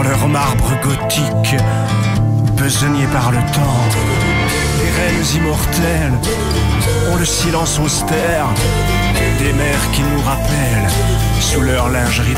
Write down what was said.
leur marbre gothique, besogné par le temps. Les reines immortelles ont le silence austère des mères qui nous rappellent, sous leur lingerie